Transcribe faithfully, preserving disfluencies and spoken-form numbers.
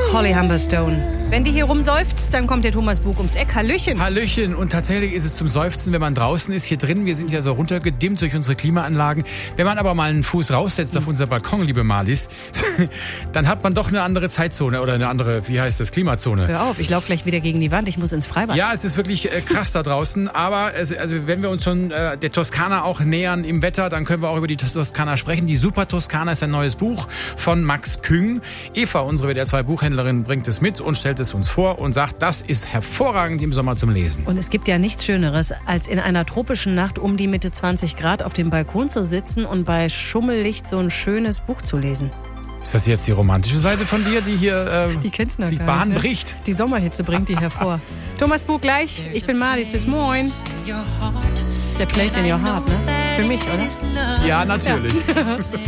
Holly Humberstone. Wenn die hier rumseufzt, dann kommt der Thomas Bug ums Eck. Hallöchen. Hallöchen. Und tatsächlich ist es zum Seufzen, wenn man draußen ist. Hier drin, wir sind ja so runtergedimmt durch unsere Klimaanlagen. Wenn man aber mal einen Fuß raussetzt auf unser Balkon, liebe Marlies, dann hat man doch eine andere Zeitzone oder eine andere, wie heißt das, Klimazone. Hör auf, ich laufe gleich wieder gegen die Wand. Ich muss ins Freibad. Ja, es ist wirklich äh, krass da draußen. Aber es, also wenn wir uns schon äh, der Toskana auch nähern im Wetter, dann können wir auch über die Toskana sprechen. Die Super Toskana ist ein neues Buch von Max Küng. Eva, unsere W D R zwei Buchhändlerin, bringt es mit und stellt es uns vor und sagt, das ist hervorragend im Sommer zum Lesen. Und es gibt ja nichts Schöneres, als in einer tropischen Nacht um die Mitte zwanzig Grad auf dem Balkon zu sitzen und bei Schummellicht so ein schönes Buch zu lesen. Ist das jetzt die romantische Seite von dir, die hier äh, die kennst du noch die gar Bahn nicht, ne? bricht? Die Sommerhitze bringt die hervor. Thomas Bug gleich, ich bin Marlies, bis moin. Das ist der Place in your heart, ne? Für mich, oder? Ja, natürlich. Ja.